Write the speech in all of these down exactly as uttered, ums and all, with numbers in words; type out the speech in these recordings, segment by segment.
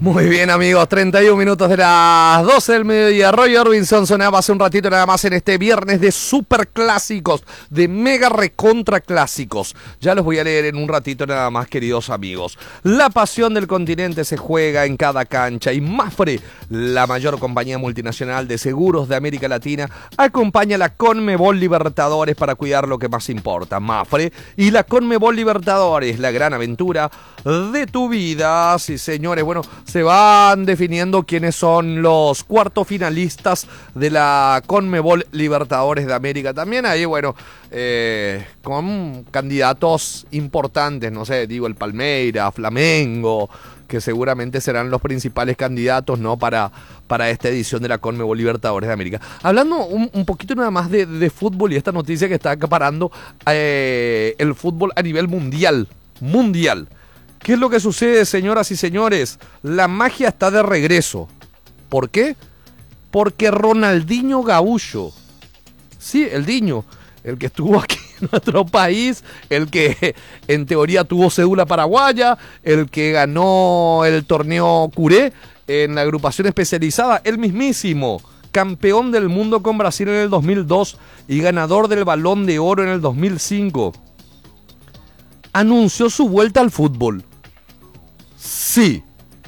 Muy bien, amigos, treinta y un minutos de las doce del mediodía. Roy Orbison sonaba hace un ratito nada más en este viernes de superclásicos, de mega recontra clásicos. Ya los voy a leer en un ratito nada más, queridos amigos. La pasión del continente se juega en cada cancha y Mapfre, la mayor compañía multinacional de seguros de América Latina, acompaña a la Conmebol Libertadores para cuidar lo que más importa. Mapfre y la Conmebol Libertadores, la gran aventura de tu vida. Sí, señores, bueno, se van definiendo quiénes son los cuartos finalistas de la Conmebol Libertadores de América. También ahí, bueno, eh, con candidatos importantes, no sé, digo el Palmeiras, Flamengo, que seguramente serán los principales candidatos, ¿no? Para, para esta edición de la Conmebol Libertadores de América. Hablando un, un poquito nada más de, de fútbol y esta noticia que está acaparando eh, el fútbol a nivel mundial. Mundial. ¿Qué es lo que sucede, señoras y señores? La magia está de regreso. ¿Por qué? Porque Ronaldinho Gaúcho, sí, el Diño, el que estuvo aquí en nuestro país, el que en teoría tuvo cédula paraguaya, el que ganó el torneo Curé en la agrupación especializada, el mismísimo, campeón del mundo con Brasil en el dos mil dos y ganador del Balón de Oro en el dos mil cinco, anunció su vuelta al fútbol. Sí.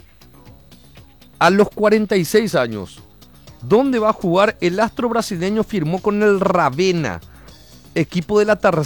A los cuarenta y seis años. ¿Dónde va a jugar? El astro brasileño firmó con el Ravenna, equipo de la tercera